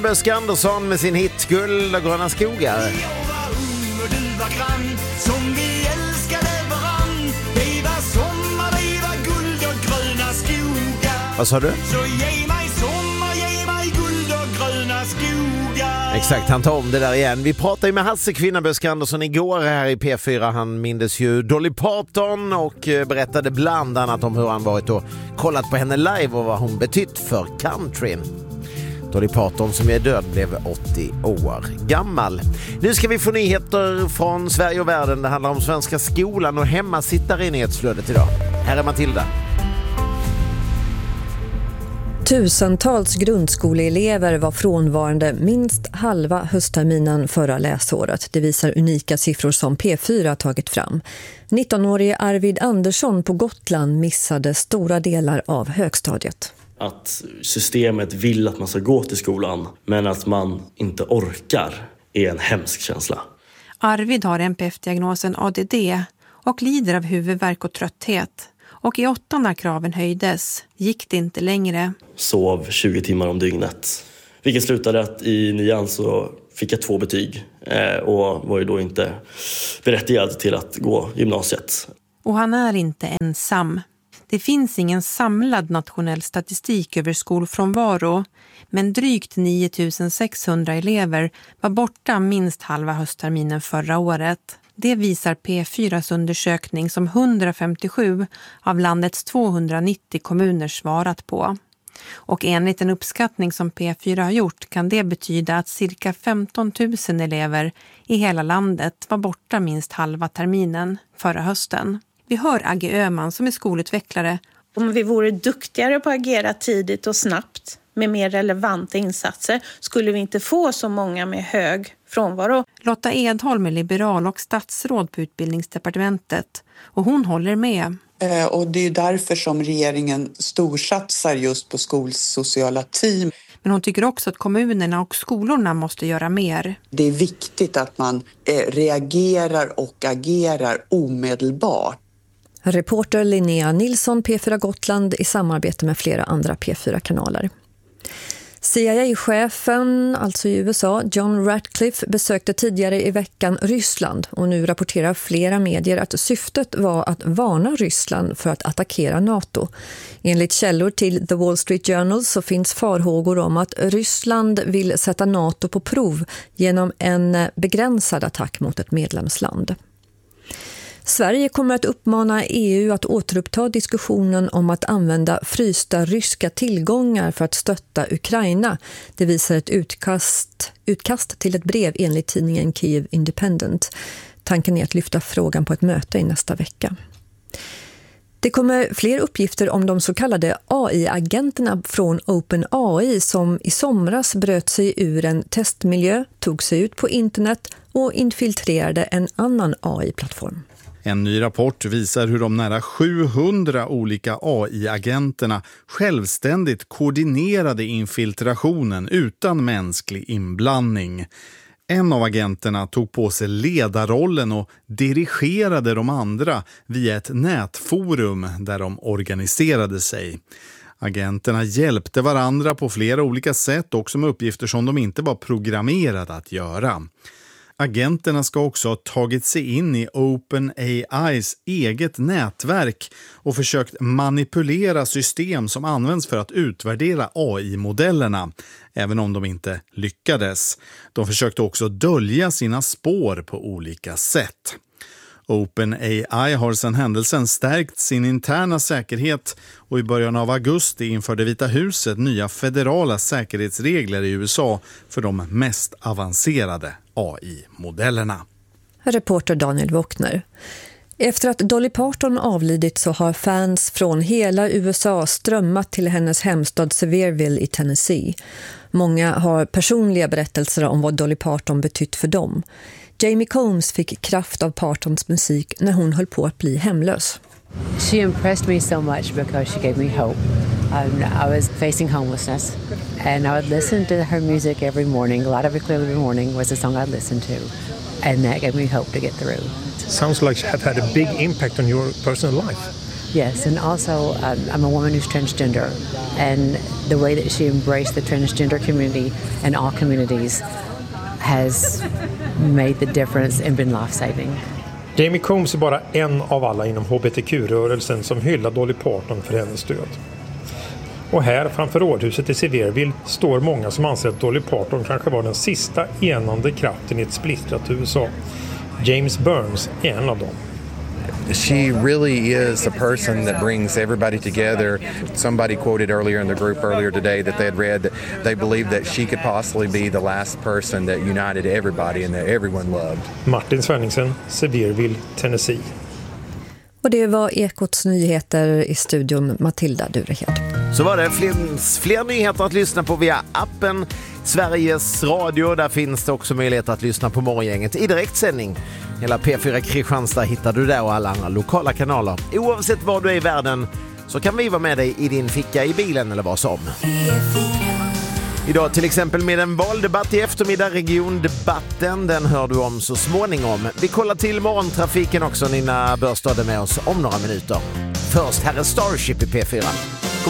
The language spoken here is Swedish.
Böske Andersson med sin hit Guld och gröna skogar. Som vi älskade varann. Det var sommar, det var guld och gröna skogar. Vad sa du? Så ge mig sommar, ge mig guld och gröna skogar. Exakt, han tar om det där igen. Vi pratade ju med Hasse Böske Andersson igår här i P4. Han mindes ju Dolly Parton och berättade bland annat om hur han varit och kollat på henne live och vad hon betytt för countryn. Dolly Parton som är död blev 80 år gammal. Nu ska vi få nyheter från Sverige och världen. Det handlar om svenska skolan och hemmasittare i nyhetsflödet idag. Här är Matilda. Tusentals grundskoleelever var frånvarande minst halva höstterminen förra läsåret. Det visar unika siffror som P4 tagit fram. 19-årige Arvid Andersson på Gotland missade stora delar av högstadiet. Att systemet vill att man ska gå till skolan men att man inte orkar är en hemsk känsla. Arvid har NPF-diagnosen ADD och lider av huvudvärk och trötthet. Och i 8 när kraven höjdes gick det inte längre. Sov 20 timmar om dygnet. Vilket slutade att i 9:an så fick jag 2 betyg och var ju då inte berättigad till att gå gymnasiet. Och han är inte ensam. Det finns ingen samlad nationell statistik över skolfrånvaro, men drygt 9600 elever var borta minst halva höstterminen förra året. Det visar P4s undersökning som 157 av landets 290 kommuner svarat på. Och enligt en uppskattning som P4 har gjort kan det betyda att cirka 15 000 elever i hela landet var borta minst halva terminen förra hösten. Vi hör Agge Öhman som är skolutvecklare. Om vi vore duktigare på att agera tidigt och snabbt med mer relevanta insatser skulle vi inte få så många med hög frånvaro. Lotta Edholm är liberal och statsråd på utbildningsdepartementet och hon håller med. Och det är därför som regeringen storsatsar just på skolsociala team. Men hon tycker också att kommunerna och skolorna måste göra mer. Det är viktigt att man reagerar och agerar omedelbart. Reporter Linnea Nilsson, P4 Gotland, i samarbete med flera andra P4-kanaler. CIA-chefen, alltså i USA, John Ratcliffe, besökte tidigare i veckan Ryssland och nu rapporterar flera medier att syftet var att varna Ryssland för att attackera NATO. Enligt källor till The Wall Street Journal så finns farhågor om att Ryssland vill sätta NATO på prov genom en begränsad attack mot ett medlemsland. Sverige kommer att uppmana EU att återuppta diskussionen om att använda frysta ryska tillgångar för att stötta Ukraina. Det visar ett utkast till ett brev enligt tidningen Kyiv Independent. Tanken är att lyfta frågan på ett möte i nästa vecka. Det kommer fler uppgifter om de så kallade AI-agenterna från OpenAI som i somras bröt sig ur en testmiljö, tog sig ut på internet och infiltrerade en annan AI-plattform. En ny rapport visar hur de nära 700 olika AI-agenterna självständigt koordinerade infiltrationen utan mänsklig inblandning. En av agenterna tog på sig ledarrollen och dirigerade de andra via ett nätforum där de organiserade sig. Agenterna hjälpte varandra på flera olika sätt, också med uppgifter som de inte var programmerade att göra. Agenterna ska också ha tagit sig in i OpenAIs eget nätverk och försökt manipulera system som används för att utvärdera AI-modellerna, även om de inte lyckades. De försökte också dölja sina spår på olika sätt. OpenAI har sedan händelsen stärkt sin interna säkerhet och i början av augusti införde Vita huset nya federala säkerhetsregler i USA för de mest avancerade AI-modellerna. Reporter Daniel Wockner. Efter att Dolly Parton avlidit så har fans från hela USA strömmat till hennes hemstad Sevierville i Tennessee. Många har personliga berättelser om vad Dolly Parton betytt för dem. Jamie Combs fick kraft av Partons musik när hon höll på att bli hemlös. She impressed me so much because she gave me hope. I was facing homelessness and I would listen to her music every morning. A lot of it clearly every morning was a song I'd listen to and that gave me hope to get through. Sounds like she had a big impact on your personal life. Yes, and also I'm a woman who's transgender, and the way that she embraced the transgender community and all communities has made the difference and been life-saving. Jamie Combs är bara en av alla inom HBTQ-rörelsen som hyllar Dolly Parton för hennes död. Och här framför rådhuset i Sevierville står många som anser att Dolly Parton kanske var den sista enande kraften i ett splittrat USA. James Burns är en av dem. She really is a person that brings everybody together. Somebody quoted earlier in the group earlier today that they had read that they believed that she could possibly be the last person that united everybody and that everyone loved. Martin Svenningsen, Sevierville, Tennessee. Och det var Ekots nyheter, i studion Matilda Durehed. Så var det fler nyheter att lyssna på via appen Sveriges Radio. Där finns det också möjlighet att lyssna på Morgongänget i direktsändning. Hela P4 Kristianstad hittar du där och alla andra lokala kanaler. Oavsett var du är i världen så kan vi vara med dig i din ficka, i bilen eller vad som. Idag till exempel med en valdebatt i eftermiddag, regiondebatten, den hör du om så småningom. Vi kollar till morgontrafiken också, Nina Börstad är med oss om några minuter. Först här är Starship i P4.